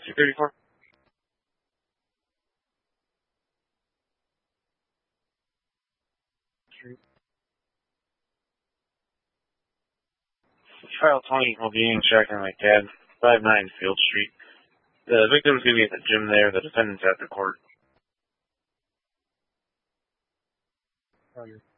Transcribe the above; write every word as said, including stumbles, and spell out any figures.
two thirty-four. Trial twenty will be in check on my tab, five nine Field Street. The victim's going to be at the gym there. The defendant's at the court. Oh,